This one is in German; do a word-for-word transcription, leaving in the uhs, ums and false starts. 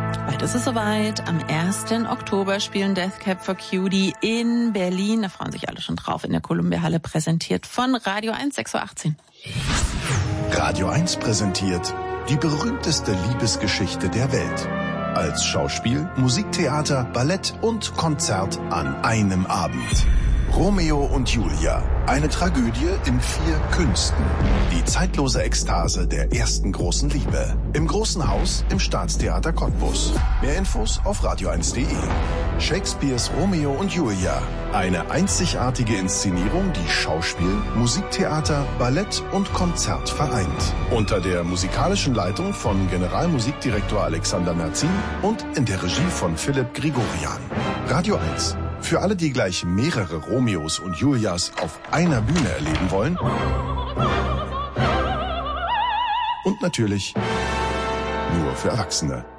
Heute ist es soweit. Am ersten Oktober spielen Death Cab for Cutie in Berlin. Da freuen sich alle schon drauf. In der Columbia-Halle, präsentiert von Radio eins, sechs Uhr achtzehn. Radio eins präsentiert die berühmteste Liebesgeschichte der Welt. Als Schauspiel, Musiktheater, Ballett und Konzert an einem Abend. Romeo und Julia, eine Tragödie in vier Künsten. Die zeitlose Ekstase der ersten großen Liebe. Im Großen Haus im Staatstheater Cottbus. Mehr Infos auf radio eins punkt de. Shakespeares Romeo und Julia. Eine einzigartige Inszenierung, die Schauspiel, Musiktheater, Ballett und Konzert vereint. Unter der musikalischen Leitung von Generalmusikdirektor Alexander Merzin und in der Regie von Philipp Grigorian. Radio eins. Für alle, die gleich mehrere Romeos und Julias auf einer Bühne erleben wollen. Und natürlich nur für Erwachsene.